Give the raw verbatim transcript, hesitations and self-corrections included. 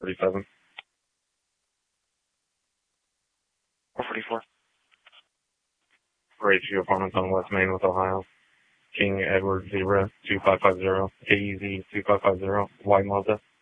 thirty-seven. four forty-four. four eighty-two apartments on West Main with Ohio. King Edward Zebra two five five zero. K E Z two five five zero. White Mazda.